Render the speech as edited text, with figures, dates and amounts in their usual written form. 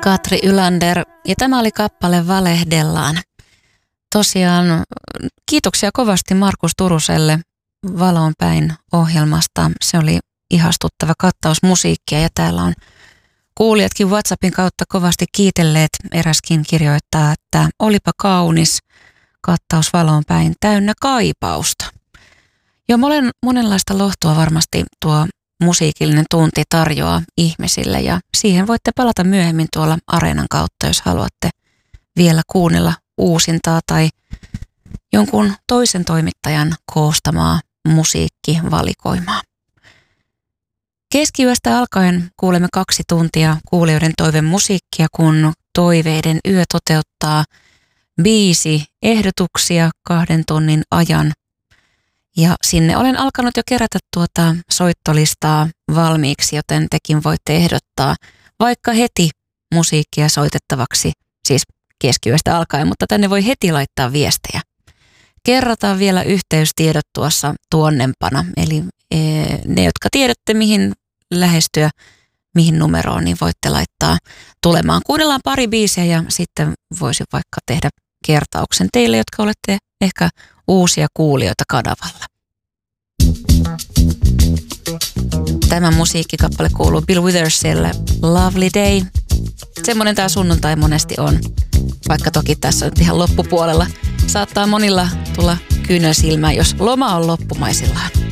Katri Ylander, ja tämä oli kappale Valehdellaan. Tosiaan kiitoksia kovasti Markus Turuselle Valoon päin -ohjelmasta. Se oli ihastuttava kattaus musiikkia ja täällä on kuulijatkin WhatsAppin kautta kovasti kiitelleet. Eräskin kirjoittaa, että olipa kaunis kattaus Valoon päin, täynnä kaipausta. Jo monenlaista lohtua varmasti tuo musiikillinen tunti tarjoaa ihmisille ja siihen voitte palata myöhemmin tuolla Areenan kautta, jos haluatte vielä kuunnella uusintaa tai jonkun toisen toimittajan koostamaa musiikkivalikoimaa. Keskiyöstä alkaen kuulemme 2 tuntia kuulijoiden toivemusiikkia, kun Toiveiden yö toteuttaa biisi-ehdotuksia 2 tunnin ajan. Ja sinne olen alkanut jo kerätä tuota soittolistaa valmiiksi, joten tekin voitte ehdottaa vaikka heti musiikkia soitettavaksi, siis keskiyöstä alkaen, mutta tänne voi heti laittaa viestejä. Kerrataan vielä yhteystiedot tuossa tuonnempana, eli ne, jotka tiedätte mihin lähestyä, mihin numeroon, niin voitte laittaa tulemaan. Kuunnellaan pari biisiä ja sitten voisin vaikka tehdä kertauksen teille, jotka olette ehkä uusia kuulijoita kanavalla. Tämä musiikkikappale kuuluu Bill Withersille, Lovely Day. Semmoinen tämä sunnuntai monesti on, vaikka toki tässä on ihan loppupuolella. Saattaa monilla tulla kyynel silmään, jos loma on loppumaisillaan.